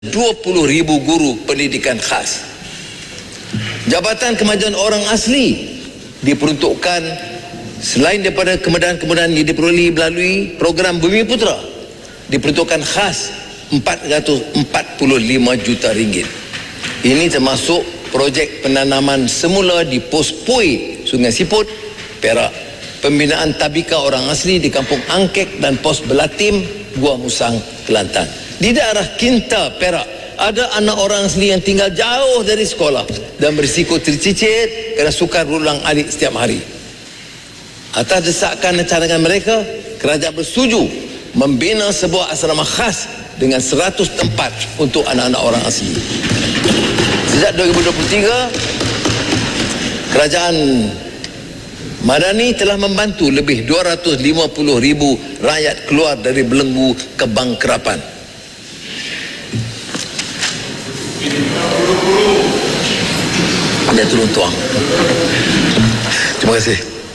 20,000 guru pendidikan khas. Jabatan Kemajuan Orang Asli diperuntukkan selain daripada kemudahan-kemudahan yang diperoleh melalui program Bumi Putera, diperuntukkan khas 445 juta ringgit. Ini termasuk projek penanaman semula di Pos Pui, Sungai Siput, Perak, pembinaan tabika orang asli di Kampung Angkek dan Pos Belatim, Gua Musang, Kelantan. Di daerah Kinta, Perak, ada anak orang asli yang tinggal jauh dari sekolah dan berisiko tercicit kerana sukar berulang alik setiap hari. Atas desakan dan cadangan mereka, kerajaan bersetuju membina sebuah asrama khas dengan 100 tempat untuk anak-anak orang asli. Sejak 2023, kerajaan Madani telah membantu lebih 250,000 rakyat keluar dari belenggu kebangkrapan. Dia turun tuang. Terima kasih.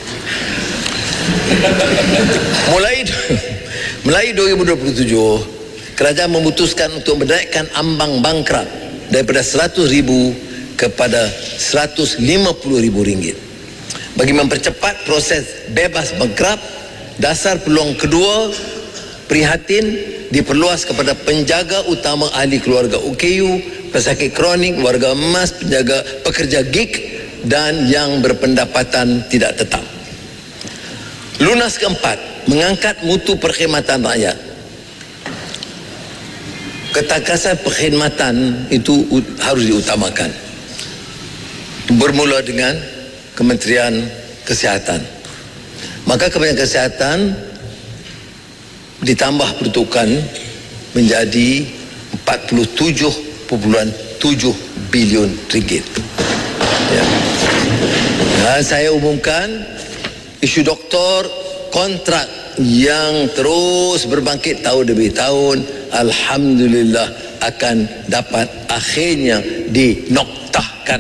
Mulai 2027, kerajaan memutuskan untuk menaikkan ambang bangkrap daripada 100,000 kepada 150,000 ringgit. Bagi mempercepat proses bebas bangkrap, dasar peluang kedua prihatin diperluas kepada penjaga utama ahli keluarga OKU, pesakit kronik, warga emas, penjaga pekerja gig dan yang berpendapatan tidak tetap. Lunas keempat, mengangkat mutu perkhidmatan rakyat. Ketakasan perkhidmatan itu harus diutamakan. Bermula dengan Kementerian Kesihatan. Maka Kementerian Kesihatan ditambah peruntukan menjadi 47.7 bilion ringgit. Ya. Dan saya umumkan isu doktor kontrak yang terus berbangkit tahun demi tahun, alhamdulillah akan dapat akhirnya dinoktahkan.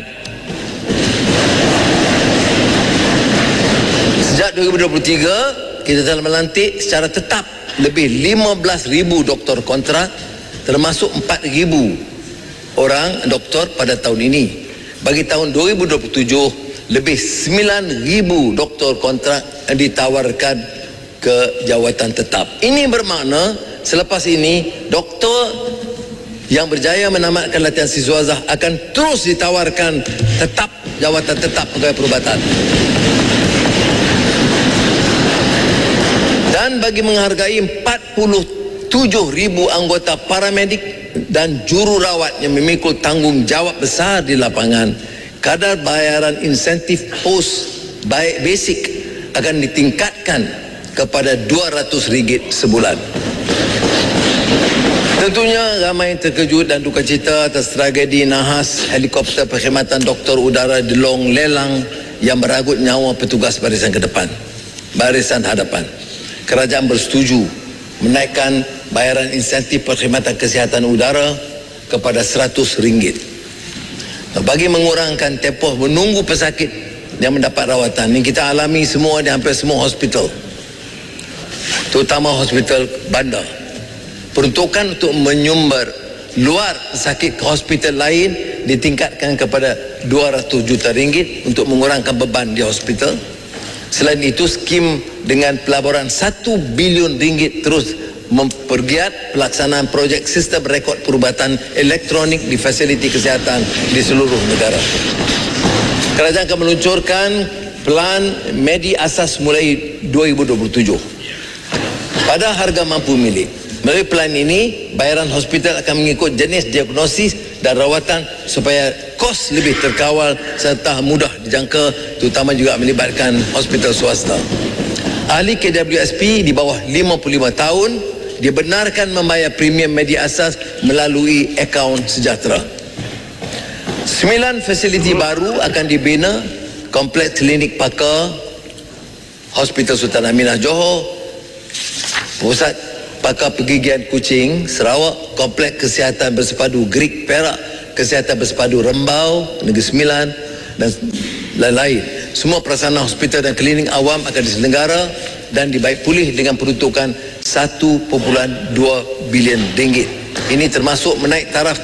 Sejak 2023, kita telah melantik secara tetap lebih 15,000 doktor kontrak, termasuk 4,000 orang doktor pada tahun ini. Bagi tahun 2027, lebih 9,000 doktor kontrak ditawarkan ke jawatan tetap. Ini bermakna selepas ini doktor yang berjaya menamatkan latihan siswazah akan terus ditawarkan tetap jawatan tetap pegawai perubatan. Dan bagi menghargai 47,000 anggota paramedik dan jururawat yang memikul tanggungjawab besar di lapangan, kadar bayaran insentif pos basic akan ditingkatkan kepada RM200 sebulan. Tentunya ramai terkejut dan duka cita atas tragedi nahas helikopter perkhidmatan doktor udara di Long Lelang yang meragut nyawa petugas barisan hadapan. Kerajaan bersetuju menaikkan bayaran insentif perkhidmatan kesihatan udara kepada RM100. Bagi mengurangkan tempoh menunggu pesakit yang mendapat rawatan, ini kita alami semua di hampir semua hospital, terutama hospital bandar. Peruntukan untuk menyumber luar pesakit ke hospital lain ditingkatkan kepada RM200 juta untuk mengurangkan beban di hospital. Selain itu, skim dengan pelaburan RM1 bilion terus mempergiat pelaksanaan projek sistem rekod perubatan elektronik di fasiliti kesihatan di seluruh negara. Kerajaan akan meluncurkan pelan Medi Asas mulai 2027 pada harga mampu milik. Melalui pelan ini, bayaran hospital akan mengikut jenis diagnosis dan rawatan supaya kos lebih terkawal serta mudah dijangka, terutama juga melibatkan hospital swasta. Ahli KWSP di bawah 55 tahun dibenarkan membayar premium media asas melalui akaun sejahtera. 9 fasiliti baru akan dibina: Kompleks Klinik Pakar Hospital Sultan Aminah Johor, Pusat Pakar Pergigian Kuching Sarawak, Kompleks Kesihatan Bersepadu Greek Perak, Kesihatan Bersepadu Rembau Negeri Sembilan dan lain-lain. Semua prasarana hospital dan klinik awam akan diselenggara dan dibaik pulih dengan peruntukan 1.2 bilion ringgit. Ini termasuk menaik taraf